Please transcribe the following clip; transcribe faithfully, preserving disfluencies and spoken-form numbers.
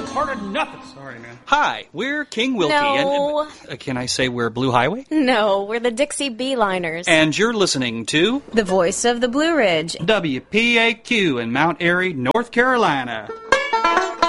no part of nothing. Sorry, man. Hi, we're King Wilkie. No. And, uh, can I say we're Blue Highway? No, we're the Dixie Beeliners. And you're listening to The Voice of the Blue Ridge. W P A Q in Mount Airy, North Carolina.